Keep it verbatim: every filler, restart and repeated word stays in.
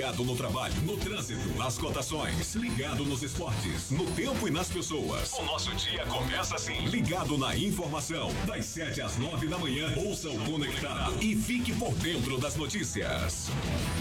Ligado no trabalho, no trânsito, nas cotações. Ligado nos esportes, no tempo e nas pessoas. O nosso dia começa assim. Ligado na informação. Das sete às nove da manhã. Ouça o Conectado e fique por dentro das notícias.